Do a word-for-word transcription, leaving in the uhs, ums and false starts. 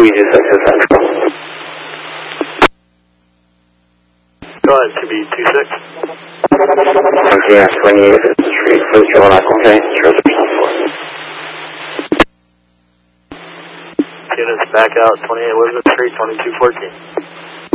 two, you just access Central. Go ahead, Q B two six. Yeah, twenty-eight, Street, first travel out, okay, trails percent four. Units back out, twenty-eight, Elizabeth Street, twenty-two fourteen.